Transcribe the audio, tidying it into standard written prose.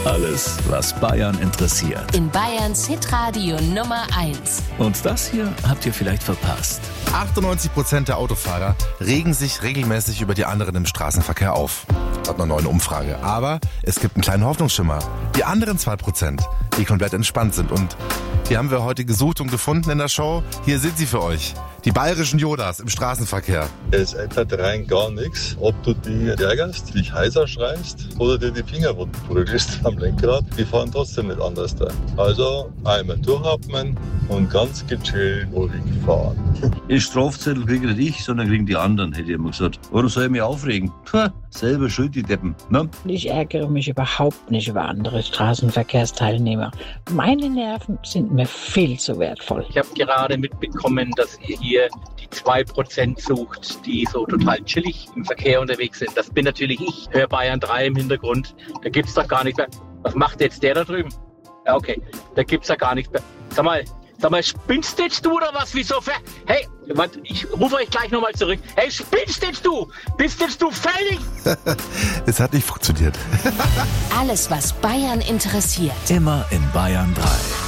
Alles, was Bayern interessiert. In Bayerns Hitradio Nummer 1. Und das hier habt ihr vielleicht verpasst. 98% der Autofahrer regen sich regelmäßig über die anderen im Straßenverkehr auf. Laut einer neuen Umfrage. Aber es gibt einen kleinen Hoffnungsschimmer. Die anderen 2%, die komplett entspannt sind. Und die haben wir heute gesucht und gefunden in der Show. Hier sind sie für euch. Die bayerischen Yodas im Straßenverkehr. Es ändert rein gar nichts, ob du dich ärgerst, dich heiser schreist oder dir die Finger wund prügelst am Lenkrad. Die fahren trotzdem nicht anders da. Also einmal durchatmen und ganz gechillt ruhig fahren. Den Strafzettel kriege nicht ich, sondern kriegen die anderen, hätte ich immer gesagt. Warum soll ich mich aufregen? Selber schuld, die Deppen. Ne? Ich ärgere mich überhaupt nicht über andere Straßenverkehrsteilnehmer. Meine Nerven sind mir viel zu wertvoll. Ich habe gerade mitbekommen, dass ihr hier die 2% sucht, die so total chillig im Verkehr unterwegs sind. Das bin natürlich ich. Hör Bayern 3 im Hintergrund. Da gibt's doch gar nichts mehr. Was macht jetzt der da drüben? Ja, okay. Da gibt's ja gar nichts mehr. Sag mal, spinnst jetzt du oder was? Wieso? Hey, warte, ich rufe euch gleich nochmal zurück. Hey, spinnst jetzt du? Bist jetzt du fertig? Es hat nicht funktioniert. Alles, was Bayern interessiert. Immer in Bayern 3.